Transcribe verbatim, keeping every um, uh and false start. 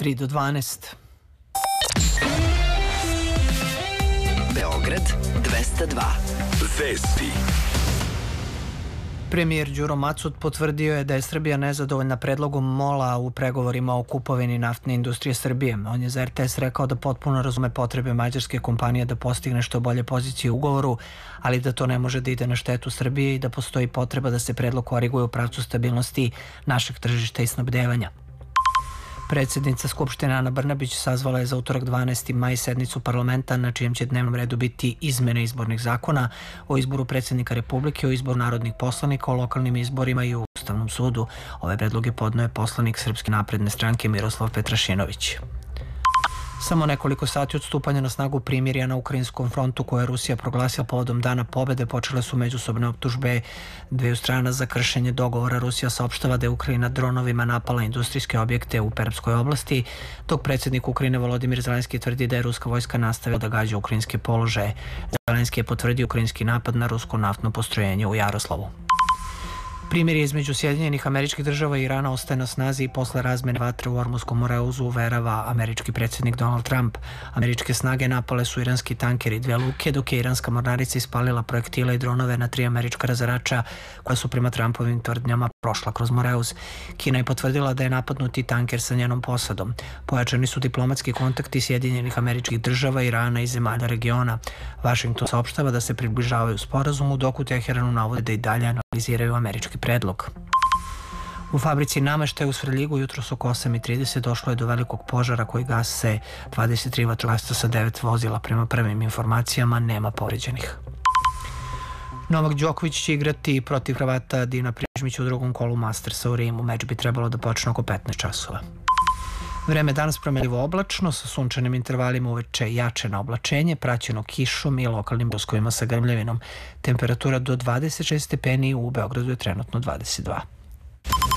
tri do dvanaest. Beograd dvesta dva. Vesti. Premijer Đuro Macud potvrdio je da je Srbija nezadovoljna predlogom MOL-a u pregovorima o kupovini naftne industrije Srbije. On je za er te es rekao da potpuno razume potrebe mađarske kompanije da postigne što bolje pozicije u ugovoru, ali da to ne može da ide na štetu Srbije i da postoji potreba da se predlog koriguje u pravcu stabilnosti našeg tržišta i snabdevanja. Predsjednica Skupštine Ana Brnabić sazvala je za utorak dvanaesti maj sednicu parlamenta na čijem će dnevnom redu biti izmene izbornih zakona o izboru predsjednika Republike, o izboru narodnih poslanika, o lokalnim izborima i o Ustavnom sudu. Ove predloge podnoje poslanik Srpske napredne stranke Miroslav Petrašinović. Samo nekoliko sati od stupanja na snagu primirja na ukrajinskom frontu koje je Rusija proglasila povodom Dana pobede počele su međusobne optužbe dveju strana za kršenje dogovora. Rusija saopštava da je Ukrajina dronovima napala industrijske objekte u Perpskoj oblasti, dok predsjednik Ukrajine Volodimir Zelenski tvrdi da je ruska vojska nastavila da gađa ukrajinske položaje. Zelenski je potvrdio ukrajinski napad na rusko naftno postrojenje u Jaroslavu. Primirje između Sjedinjenih Američkih Država i Irana ostaje na snazi i posle razmene vatre u Ormunskom moreuzu, uverava američki predsjednik Donald Trump. Američke snage napale su iranski tankeri dve luke, dok je iranska mornarica ispalila projektile i dronove na tri američka razarača koja su prema Trumpovim tvrdnjama prošla kroz moreuz. Kina je potvrdila da je napadnuti tanker sa njenom posadom. Pojačani su diplomatski kontakti Sjedinjenih Američkih Država, Irana i zemalja regiona. Washington saopštava da se približavaju sporazumu, dok u Teheranu navode da i dalje analiziraju američki predlog. U fabrici nameštaja u Svrljigu jutros oko osam i trideset došlo je do velikog požara koji gase dvadeset tri vatrogasca sa devet vozila. Prema prvim informacijama nema povređenih. Novak Đoković će igrati protiv Hrvata Dina Prižmića u drugom kolu Mastersa u Rimu. Meč bi trebalo da počne oko petnaest časova. Vreme danas promenljivo oblačno sa sunčanim intervalima, uveče jače na oblačenje, praćeno kišom i lokalnim bljuskovima sa grmljavinom. Temperatura do dvadeset šest stepeni, u Beogradu je trenutno dvadeset dva.